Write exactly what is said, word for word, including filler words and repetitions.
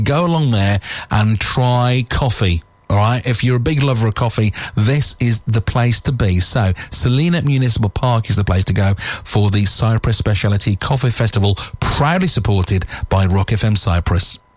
Go along there and try coffee. All right, if you're a big lover of coffee, this is the place to be. So, Salina Municipal Park is the place to go for the Cyprus Speciality Coffee Festival, proudly supported by Rock F M Cyprus.